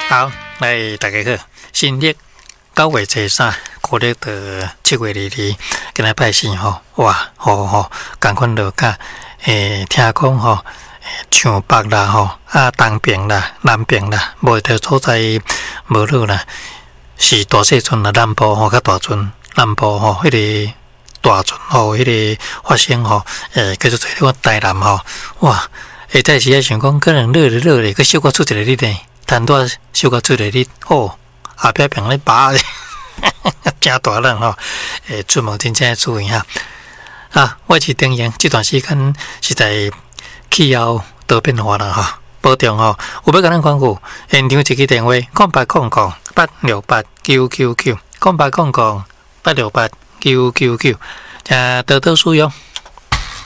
好，来大家好，新历9月初3，国历的7月22，今日拜神吼，哇，好，赶快落假，听讲吼，像北啦吼，东边啦、南边啦，无一条所在无落啦，是大细阵啦，南部吼较大阵，南部吼迄个大阵吼，迄个发生吼，叫做做台南吼，哇，下早时想讲可能热咧，佮小可出一个日呢。谈多小可出来日哦，后壁变咧拔，真大人吼！出门真正要注意哈。我是丁阳，这段时间实在气候多变化啦哈，保重吼。有要甲咱关顾，现场一支电话0800868999，0800868999，多多使用。